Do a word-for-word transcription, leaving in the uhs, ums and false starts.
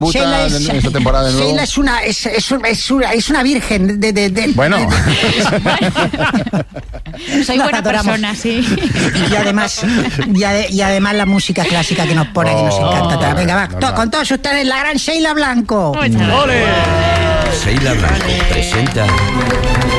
Sheila es, en esta temporada de nuevo. Sheila es una es, es, es una es una virgen de, de, de bueno. de, de, soy buena persona, sí. Y además y, ade, y además la música clásica que nos pone, oh, que nos encanta. Venga, va, to, con todos ustedes la gran Sheila Blanco. ¡Ole! Sheila Blanco presenta